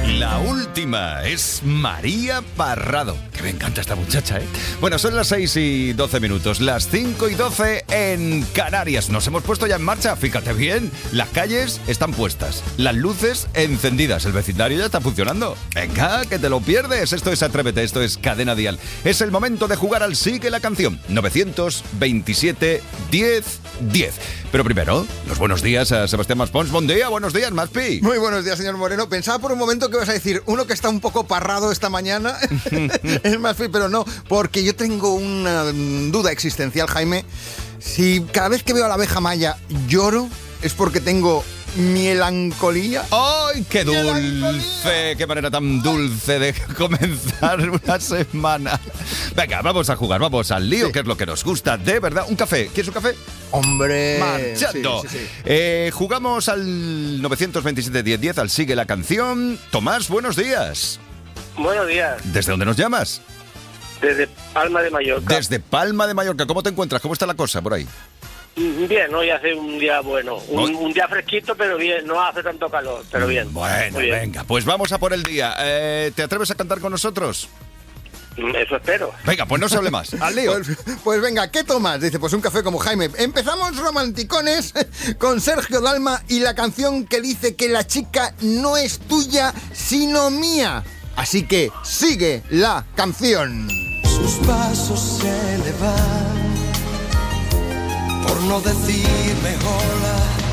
La última es María Parrado. Que me encanta esta muchacha, ¿eh? Bueno, son las 6:12, las 5:12 en Canarias. Nos hemos puesto ya en marcha, fíjate bien. Las calles están puestas, las luces encendidas, el vecindario ya está funcionando. Venga, que te lo pierdes. Esto es Atrévete, esto es Cadena Dial. Es el momento de jugar al Sigue la Canción. 927 10 10. Pero primero, los buenos días a Sebastián Maspons. Buen día, buenos días, Maspi. Muy buenos días, señor Moreno. Pensaba por un momento que ibas a decir uno que está un poco parrado esta mañana. Es Maspi, pero no, porque yo tengo una duda existencial, Jaime. Si cada vez que veo a la abeja maya lloro, es porque tengo mielancolía. ¡Ay, qué dulce! ¡Qué manera tan dulce de comenzar una semana! Venga, vamos a jugar, vamos al lío, que es lo que nos gusta, de verdad. ¿Un café? ¿Quieres un café? ¡Hombre! ¡Marchando! Sí. Jugamos al 927 10 10, al Sigue la Canción. Tomás, buenos días. Buenos días. ¿Desde dónde nos llamas? Desde Palma de Mallorca. Desde Palma de Mallorca. ¿Cómo te encuentras? ¿Cómo está la cosa por ahí? Bien, hoy hace un día bueno. Un día fresquito, pero bien. No hace tanto calor, pero bien. Bueno, bien. Venga, pues vamos a por el día. ¿Te atreves a cantar con nosotros? Eso espero. Venga, pues no se hable más. Al lío. Pues venga, ¿qué tomas? Dice, pues un café como Jaime. Empezamos romanticones con Sergio Dalma y la canción que dice que la chica no es tuya, sino mía. Así que sigue la canción. Sus pasos se le van, por no decirme hola.